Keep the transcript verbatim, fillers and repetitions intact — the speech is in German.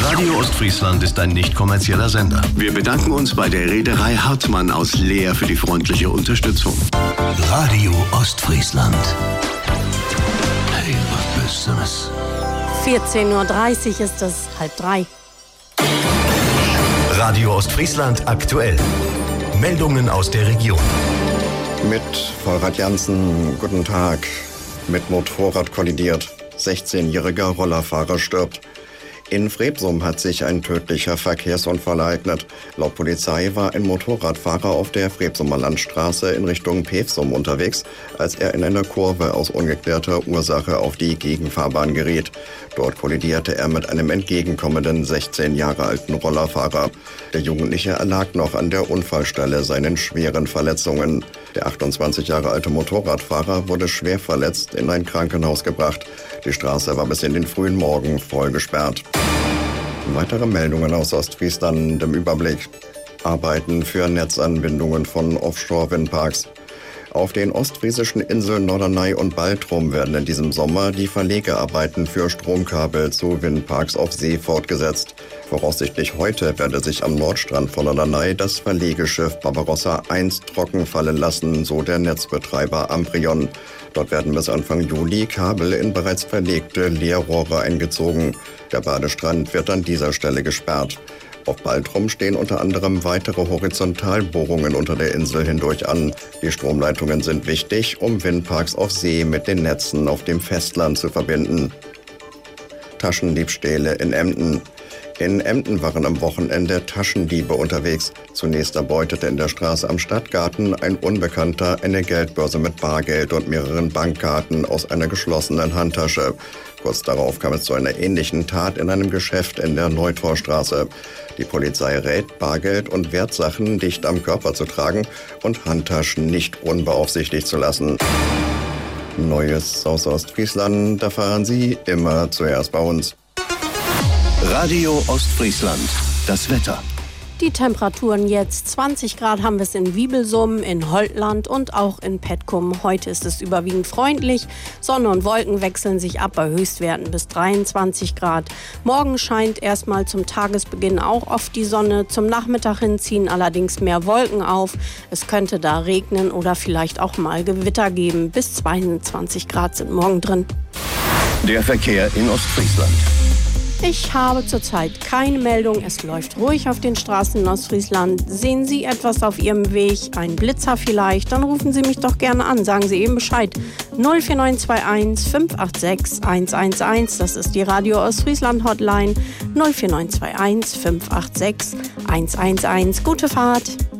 Radio Ostfriesland ist ein nicht kommerzieller Sender. Wir bedanken uns bei der Reederei Hartmann aus Leer für die freundliche Unterstützung. Radio Ostfriesland. Hey, was bist du das? vierzehn Uhr dreißig ist es, halb drei. Radio Ostfriesland aktuell. Meldungen aus der Region. Mit Volrad Jansen, guten Tag. Mit Motorrad kollidiert. sechzehnjähriger Rollerfahrer stirbt. In Frebsum hat sich ein tödlicher Verkehrsunfall ereignet. Laut Polizei war ein Motorradfahrer auf der Frebsumer Landstraße in Richtung Pevsum unterwegs, als er in einer Kurve aus ungeklärter Ursache auf die Gegenfahrbahn geriet. Dort kollidierte er mit einem entgegenkommenden sechzehn Jahre alten Rollerfahrer. Der Jugendliche erlag noch an der Unfallstelle seinen schweren Verletzungen. Der achtundzwanzig Jahre alte Motorradfahrer wurde schwer verletzt in ein Krankenhaus gebracht. Die Straße war bis in den frühen Morgen voll gesperrt. Weitere Meldungen aus Ostfriesland im Überblick. Arbeiten für Netzanbindungen von Offshore-Windparks. Auf den ostfriesischen Inseln Norderney und Baltrum werden in diesem Sommer die Verlegearbeiten für Stromkabel zu Windparks auf See fortgesetzt. Voraussichtlich heute werde sich am Nordstrand von Norderney das Verlegeschiff Barbarossa eins trocken fallen lassen, so der Netzbetreiber Amprion. Dort werden bis Anfang Juli Kabel in bereits verlegte Leerrohre eingezogen. Der Badestrand wird an dieser Stelle gesperrt. Auf Baltrum stehen unter anderem weitere Horizontalbohrungen unter der Insel hindurch an. Die Stromleitungen sind wichtig, um Windparks auf See mit den Netzen auf dem Festland zu verbinden. Taschendiebstähle in Emden. In Emden waren am Wochenende Taschendiebe unterwegs. Zunächst erbeutete in der Straße am Stadtgarten ein Unbekannter eine Geldbörse mit Bargeld und mehreren Bankkarten aus einer geschlossenen Handtasche. Kurz darauf kam es zu einer ähnlichen Tat in einem Geschäft in der Neutorstraße. Die Polizei rät, Bargeld und Wertsachen dicht am Körper zu tragen und Handtaschen nicht unbeaufsichtigt zu lassen. Neues aus Ostfriesland erfahren Sie immer zuerst bei uns. Radio Ostfriesland. Das Wetter. Die Temperaturen jetzt. zwanzig Grad haben wir es in Wiebelsum, in Holtland und auch in Petkum. Heute ist es überwiegend freundlich. Sonne und Wolken wechseln sich ab bei Höchstwerten bis dreiundzwanzig Grad. Morgen scheint erstmal zum Tagesbeginn auch oft die Sonne. Zum Nachmittag hin ziehen allerdings mehr Wolken auf. Es könnte da regnen oder vielleicht auch mal Gewitter geben. Bis zweiundzwanzig Grad sind morgen drin. Der Verkehr in Ostfriesland. Ich habe zurzeit keine Meldung. Es läuft ruhig auf den Straßen in Ostfriesland. Sehen Sie etwas auf Ihrem Weg, einen Blitzer vielleicht, dann rufen Sie mich doch gerne an. Sagen Sie eben Bescheid. null vier neun zwei eins fünf acht sechs eins eins eins, das ist die Radio Ostfriesland Hotline. null vier neun zwei eins fünf acht sechs eins eins eins. Gute Fahrt.